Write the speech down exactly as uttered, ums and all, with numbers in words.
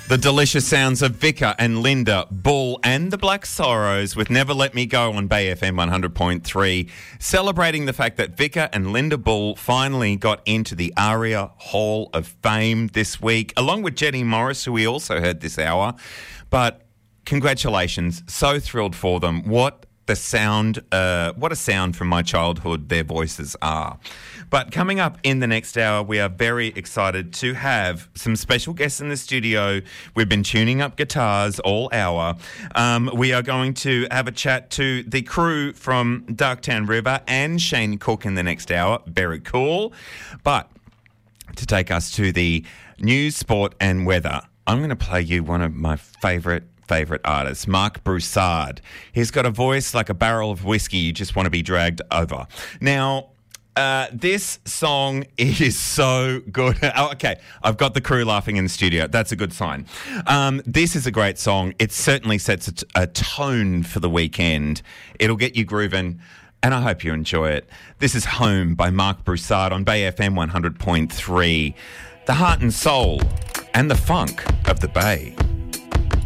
The delicious sounds of Vicar and Linda Bull and the Black Sorrows with Never Let Me Go on Bay F M one hundred point three, celebrating the fact that Vicar and Linda Bull finally got into the ARIA Hall of Fame this week, along with Jenny Morris, who we also heard this hour. But congratulations, so thrilled for them. What the sound, uh, what a sound from my childhood their voices are. But coming up in the next hour, we are very excited to have some special guests in the studio. We've been tuning up guitars all hour. Um, we are going to have a chat to the crew from Darktown River and Shane Cook in the next hour. Very cool. But to take us to the news, sport and weather, I'm going to play you one of my favourite favourite artists, Marc Broussard. He's got a voice like a barrel of whiskey you just want to be dragged over. Now, uh, this song is so good. Oh, okay, I've got the crew laughing in the studio. That's a good sign. Um, this is a great song. It certainly sets a, t- a tone for the weekend. It'll get you grooving, and I hope you enjoy it. This is Home by Marc Broussard on Bay F M one hundred point three. The heart and soul and the funk of the Bay.